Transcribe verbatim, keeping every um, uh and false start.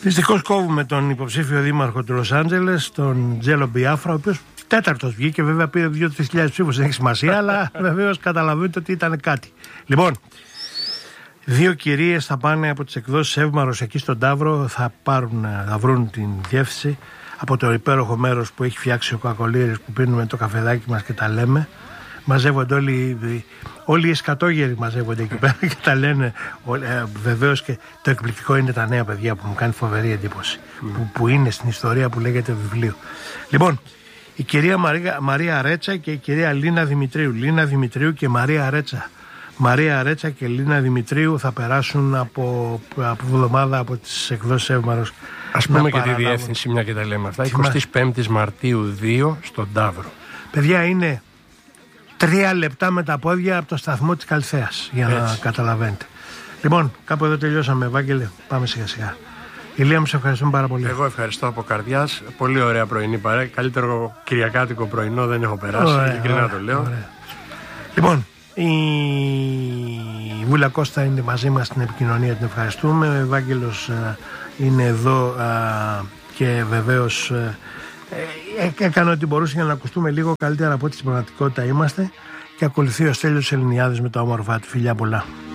Δυστυχώς κόβουμε τον υποψήφιο δήμαρχο του Λος Άντζελες, τον Τζέλο Μπιάφρα, ο οποίος τέταρτος βγήκε, βέβαια πήρε δύο-τρεις χιλιάδες ψήφους, δεν έχει σημασία, αλλά βεβαίως καταλαβαίνετε ότι ήταν κάτι. Λοιπόν, δύο κυρίες θα πάνε από τις εκδόσεις Εύμαρος εκεί στον Ταύρο, θα, πάρουν, θα βρουν την διεύθυνση από το υπέροχο μέρος που έχει φτιάξει ο Κακολίρης, που πίνουμε το καφεδάκι μας και τα λέμε. Μαζεύονται όλοι, όλοι οι σκατόγεροι μαζεύονται εκεί πέρα και τα λένε. Ε, βεβαίως και το εκπληκτικό είναι τα νέα παιδιά που μου κάνει φοβερή εντύπωση. Mm. Που, που είναι στην ιστορία που λέγεται βιβλίο. Λοιπόν, η κυρία Μαρία, Μαρία Ρέτσα και η κυρία Λίνα Δημητρίου. Λίνα Δημητρίου και Μαρία Ρέτσα. Μαρία Ρέτσα και Λίνα Δημητρίου θα περάσουν από, από εβδομάδα από τις εκδόσεις Εύμαρος. Ας πούμε και τη διεύθυνση, μια και τα λέμε αυτά. εικοστή πέμπτη Μαρτίου δύο στον Ταύρο. Παιδιά, είναι τρία λεπτά με τα πόδια από το σταθμό της Καλυθέας, για έτσι να καταλαβαίνετε. Λοιπόν, κάπου εδώ τελειώσαμε, Ευάγγελε. Πάμε σιγά σιγά. Ηλία μου, σε ευχαριστούμε πάρα πολύ. Εγώ ευχαριστώ από καρδιάς. Πολύ ωραία πρωινή παρέα. Καλύτερο κυριακάτικο πρωινό δεν έχω περάσει. Ειλικρινά το λέω. Ωραία. Λοιπόν, η Βούλα Κώστα είναι μαζί μας στην επικοινωνία, την ευχαριστούμε. Ο Ευάγγελος είναι εδώ και βεβαίως έκανε ό,τι μπορούσε για να ακουστούμε λίγο καλύτερα από ό,τι στην πραγματικότητα είμαστε. Και ακολουθεί ο Στέλιος Ελληνιάδης με τα όμορφα του. Φιλιά πολλά.